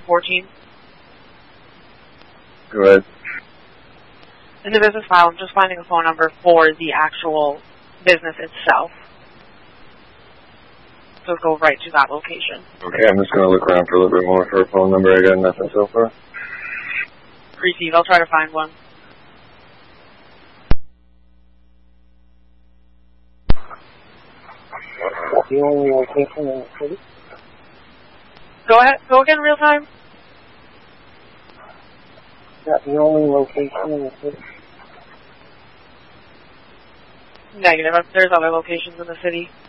14. Go ahead. In the business file, I'm just finding a phone number for the actual business itself. So go right to that location. Okay, I'm just going to look around for a little bit more for a phone number. I got nothing so far. Receive. I'll try to find one. The only location in the city? Go ahead. Go again, real time. Is that the only location in the city? Negative. There's other locations in the city.